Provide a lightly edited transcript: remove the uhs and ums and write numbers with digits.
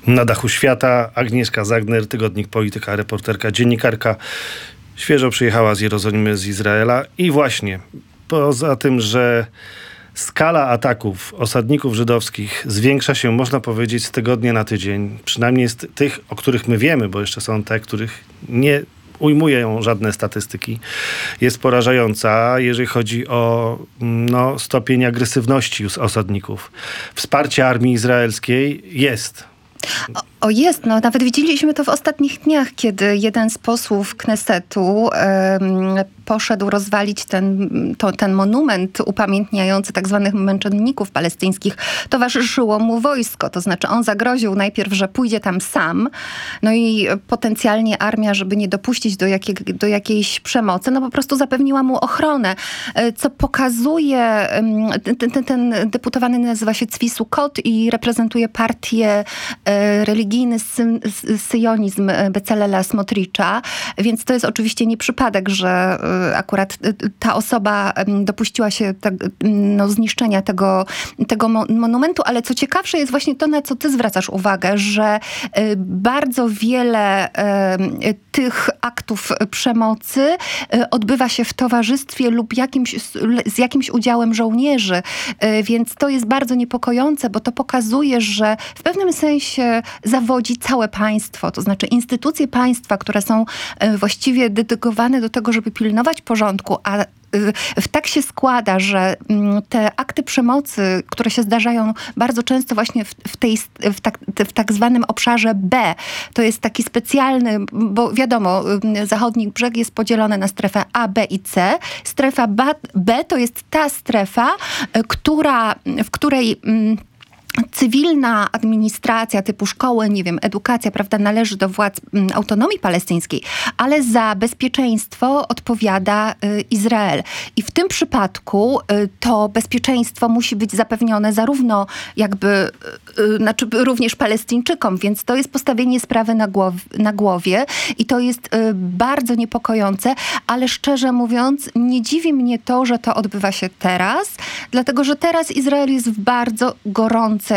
Na dachu świata Agnieszka Zagner, tygodnik Polityka, reporterka, dziennikarka. Świeżo przyjechała z Jerozolimy, z Izraela. I właśnie, poza tym, że skala ataków osadników żydowskich zwiększa się, można powiedzieć, z tygodnia na tydzień. Przynajmniej z tych, o których my wiemy, bo jeszcze są te, których nie ujmują żadne statystyki, jest porażająca, jeżeli chodzi o stopień agresywności osadników. Wsparcie armii izraelskiej jest. Jest. Nawet widzieliśmy to w ostatnich dniach, kiedy jeden z posłów Knesetu poszedł rozwalić ten monument upamiętniający tak zwanych męczenników palestyńskich. Towarzyszyło mu wojsko. To znaczy on zagroził najpierw, że pójdzie tam sam, i potencjalnie armia, żeby nie dopuścić do jakiejś przemocy, po prostu zapewniła mu ochronę. Co pokazuje, ten deputowany nazywa się Tzvi Sukkot i reprezentuje partię religijny syjonizm Becalela Smotricza, więc to jest oczywiście nie przypadek, że akurat ta osoba dopuściła się zniszczenia tego monumentu, ale co ciekawsze jest właśnie to, na co ty zwracasz uwagę, że bardzo wiele tych aktów przemocy odbywa się w towarzystwie lub z jakimś udziałem żołnierzy, więc to jest bardzo niepokojące, bo to pokazuje, że w pewnym sensie zawodzi całe państwo, to znaczy instytucje państwa, które są właściwie dedykowane do tego, żeby pilnować porządku, a tak się składa, że te akty przemocy, które się zdarzają bardzo często właśnie w tak zwanym obszarze B, to jest taki specjalny, bo wiadomo, zachodni brzeg jest podzielony na strefę A, B i C. Strefa B to jest ta strefa, w której cywilna administracja typu szkoły, edukacja, należy do władz autonomii palestyńskiej, ale za bezpieczeństwo odpowiada Izrael. I w tym przypadku to bezpieczeństwo musi być zapewnione zarówno również Palestyńczykom, więc to jest postawienie sprawy na głowie i to jest bardzo niepokojące, ale szczerze mówiąc nie dziwi mnie to, że to odbywa się teraz, dlatego że teraz Izrael jest w bardzo gorącym